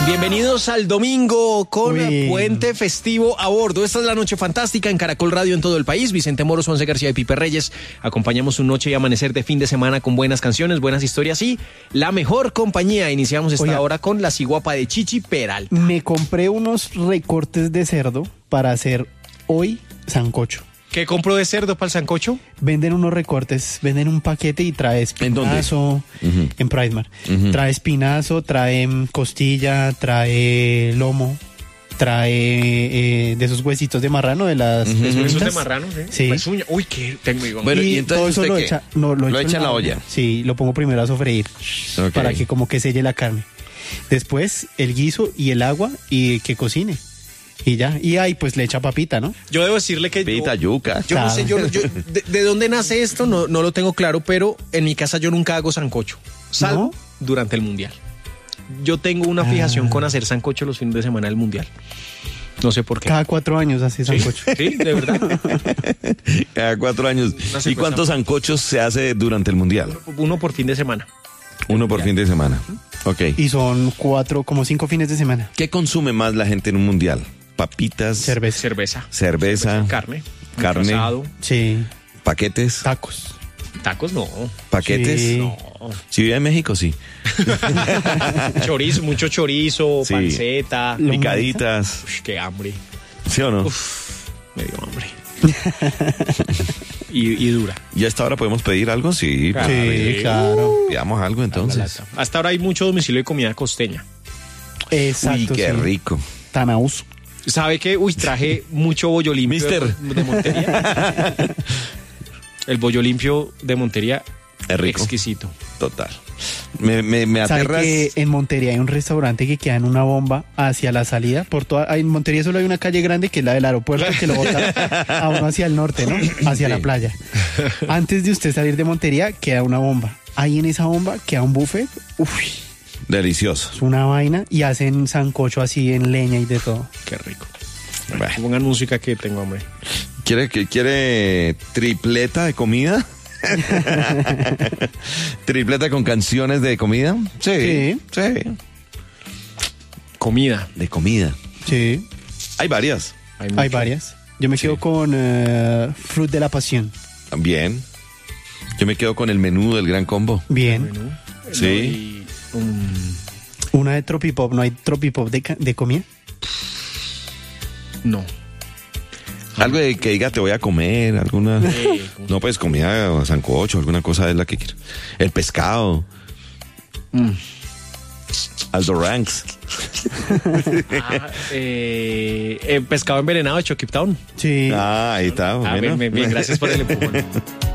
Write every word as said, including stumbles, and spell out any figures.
Bienvenidos al domingo con Uy. puente festivo a bordo. Esta es la noche fantástica en Caracol Radio en todo el país. Vicente Moros, Juanse García y Pipe Reyes. Acompañamos un noche y amanecer de fin de semana con buenas canciones, buenas historias y la mejor compañía. Iniciamos esta Oiga. hora con la ciguapa de Chichi Peralta. Me compré unos recortes de cerdo para hacer hoy sancocho. ¿Qué compró de cerdo para el sancocho? Venden unos recortes, venden un paquete y trae ¿En dónde? espinazo Ujú. en Pricemark. Ujú. Trae espinazo, trae mm, costilla, trae lomo, trae eh, de esos huesitos de marrano de las Ujú. pezuñitas. Esos de marrano, ¿sí? Sí. Pezuña. Uy, qué tengo igual. Bueno, y, ¿y entonces todo eso usted lo qué? echa, no, lo, Lo echo echa en la olla. Sí, lo pongo primero a sofreír Ok. para que como que selle la carne. Después el guiso y el agua y que cocine. Y ya, y ahí pues le echa papita, ¿no? Yo debo decirle que Pita, yo, yuca. yo no Claro. sé, yo, yo- de, de dónde nace esto no, no lo tengo claro, pero en mi casa yo nunca hago sancocho, salvo ¿No? durante el mundial. Yo tengo una fijación Ah. con hacer sancocho los fines de semana del mundial. No sé por qué. Cada cuatro años hace ¿Sí? sancocho. Sí, de verdad. Cada cuatro años. Una ¿Y secuencia. cuántos sancochos se hace durante el mundial? Uno por fin de semana. Uno por fin de semana. Ok. Y son cuatro, como cinco fines de semana. ¿Qué consume más la gente en un mundial? Papitas, Cerveza. Cerveza. cerveza, Carne. Carne. Asado. Sí. paquetes, Tacos. Tacos no. paquetes. Sí. No. Si vive en México, sí. Chorizo, mucho chorizo, Sí. panceta. Lo- Picaditas, Uf, qué hambre. ¿sí o no? Me dio hambre. y, y dura. ¿Y a esta hora podemos pedir algo? Sí. Claro. Sí, Sí. claro. Pidamos algo La entonces. lata. Hasta ahora hay mucho domicilio de comida costeña. Exacto. Uy, qué sí. rico. Tanaús. ¿Sabe qué? Uy, traje mucho bollo limpio Mister. de, de Montería. El bollo limpio de Montería, Es rico. exquisito. Total. Me, me, me ¿Sabe aterras. que en Montería hay un restaurante que queda en una bomba hacia la salida? Por toda, en Montería solo hay una calle grande que es la del aeropuerto que lo bota a uno hacia el norte, ¿no? Hacia la playa. Antes de usted salir de Montería queda una bomba. Ahí en esa bomba queda un buffet. Uf, Delicioso. es una vaina y hacen sancocho así en leña y de todo. Qué rico. Bueno. Pongan música que tengo hambre. ¿Quiere, que- ¿Quiere tripleta de comida? ¿Tripleta con canciones de comida? Sí. Sí. Sí. Comida. De comida. Sí, Hay varias. Hay, hay mucho. varias. Yo me quedo con eh, Fruit de la Pasión. Bien. Yo me quedo con el menú del gran combo. Bien. Menú. Sí. No, y, um, Una de Tropipop. ¿No hay Tropipop de, ca- de comida? no. Algo de que diga te voy a comer, alguna. Eh, No, pues comida o sancocho, alguna cosa es la que quiero. El pescado. Mm. Aldo Ranks. ah, eh, eh, pescado envenenado de Chucky Town. Sí. Ah, ahí está. Ah, bueno. bien, bien, bien, gracias por el empujón.